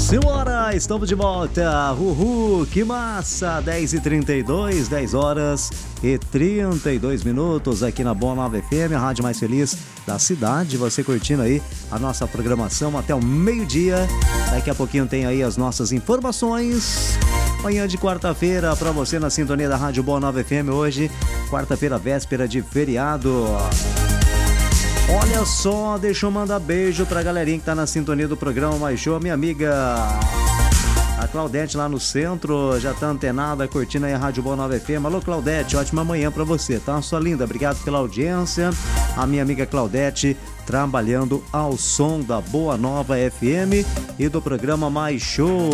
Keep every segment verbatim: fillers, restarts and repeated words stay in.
Simbora, estamos de volta. Uhul, que massa. Dez e trinta e dois, dez horas e trinta e dois minutos aqui na Boa Nova F M, a rádio mais feliz da cidade. Você curtindo aí a nossa programação até o meio-dia. Daqui a pouquinho tem aí as nossas informações. Manhã de quarta-feira para você na sintonia da rádio Boa Nova F M. Hoje, quarta-feira, véspera de feriado. Olha só, deixa eu mandar beijo pra galerinha que tá na sintonia do programa Mais Show. Minha amiga a Claudete lá no centro, já tá antenada, curtindo aí a rádio Boa Nova F M. Alô, Claudete, ótima manhã pra você, tá? Sua linda, obrigado pela audiência. A minha amiga Claudete trabalhando ao som da Boa Nova F M e do programa Mais Show.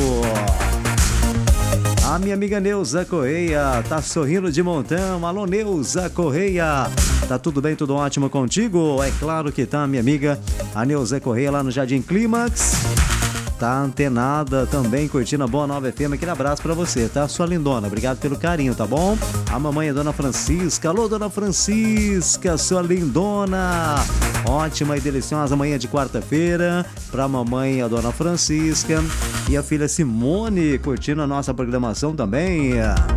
A minha amiga Neuza Correia tá sorrindo de montão. Alô, Neuza Correia. Tá tudo bem, tudo ótimo contigo? É claro que tá, minha amiga a Neuza Correia lá no Jardim Clímax. Tá antenada também, curtindo a Boa Nova F M. Aquele abraço pra você, tá? Sua lindona, obrigado pelo carinho, tá bom? A mamãe é Dona Francisca. Alô, Dona Francisca, sua lindona. Ótima e deliciosa manhã de quarta-feira pra mamãe, a Dona Francisca. E a filha Simone, curtindo a nossa programação também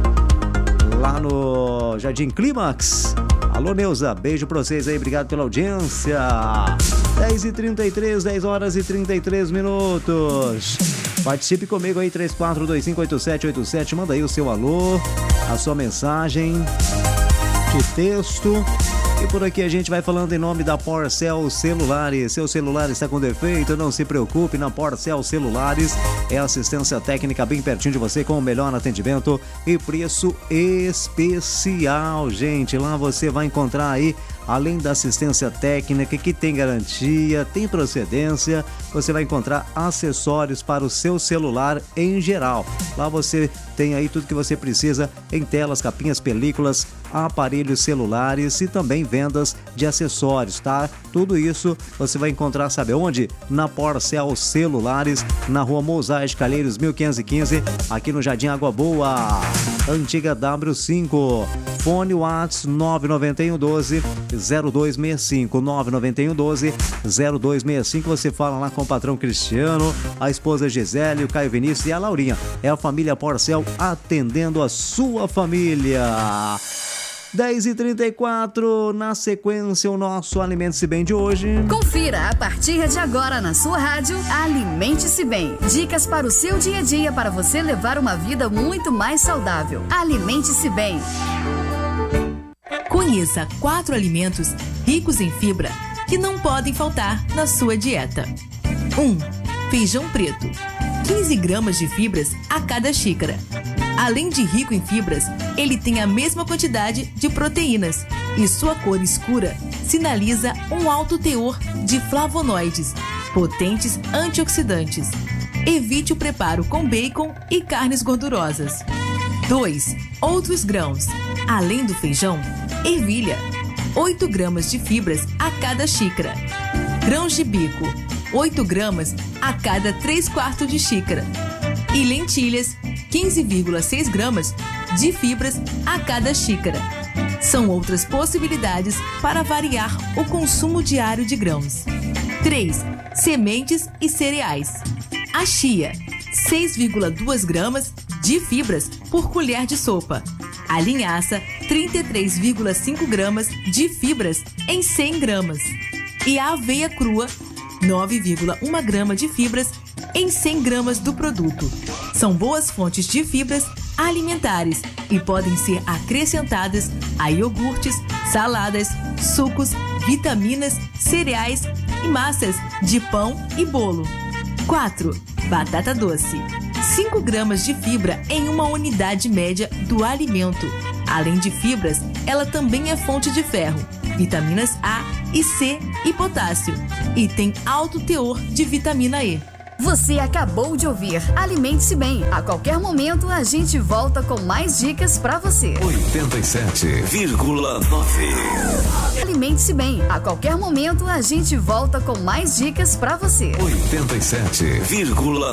lá no Jardim Clímax. Alô, Neuza, beijo pra vocês aí, obrigado pela audiência. dez e trinta e três, dez horas e trinta e três minutos. Participe comigo aí, três quatro dois cinco oito sete oito sete. Manda aí o seu alô, a sua mensagem de texto. E por aqui a gente vai falando em nome da Porcel Celulares. Seu celular está com defeito? Não se preocupe, na Porcel Celulares é assistência técnica bem pertinho de você, com o melhor atendimento e preço especial, gente. Lá você vai encontrar aí, além da assistência técnica que tem garantia, tem procedência, você vai encontrar acessórios para o seu celular em geral. Lá você tem aí tudo que você precisa em telas, capinhas, películas, aparelhos celulares e também vendas de acessórios, tá? Tudo isso você vai encontrar, sabe onde? Na Porcel Celulares, na Rua Mosaic Calheiros mil quinhentos e quinze, aqui no Jardim Água Boa, antiga W cinco. Fone WhatsApp nove nove um um doze zero dois seis cinco, nove nove um um doze zero dois seis cinco. Você fala lá com o patrão Cristiano, a esposa Gisele, o Caio Vinícius e a Laurinha. É a família Porcel atendendo a sua família. dez e trinta e quatro, na sequência o nosso Alimente-se Bem de hoje. Confira a partir de agora na sua rádio Alimente-se Bem. Dicas para o seu dia a dia para você levar uma vida muito mais saudável. Alimente-se Bem. Conheça quatro alimentos ricos em fibra que não podem faltar na sua dieta. um. Feijão preto. quinze gramas de fibras a cada xícara. Além de rico em fibras, ele tem a mesma quantidade de proteínas e sua cor escura sinaliza um alto teor de flavonoides, potentes antioxidantes. Evite o preparo com bacon e carnes gordurosas. dois. Outros grãos. Além do feijão, ervilha. oito gramas de fibras a cada xícara. Grãos de bico. oito gramas a cada três quartos de xícara. E lentilhas, quinze vírgula seis gramas de fibras a cada xícara. São outras possibilidades para variar o consumo diário de grãos. três. Sementes e cereais. A chia, seis vírgula dois gramas de fibras por colher de sopa. A linhaça, trinta e três vírgula cinco gramas de fibras em cem gramas. E a aveia crua, nove vírgula um gramas de fibras em cem gramas do produto. São boas fontes de fibras alimentares e podem ser acrescentadas a iogurtes, saladas, sucos, vitaminas, cereais e massas de pão e bolo. quatro. Batata doce. cinco gramas de fibra em uma unidade média do alimento. Além de fibras, ela também é fonte de ferro, vitaminas A e C e potássio. E tem alto teor de vitamina E. Você acabou de ouvir Alimente-se Bem. A qualquer momento a gente volta com mais dicas pra você. oitenta e sete vírgula nove. Alimente-se Bem. A qualquer momento a gente volta com mais dicas pra você. oitenta e sete vírgula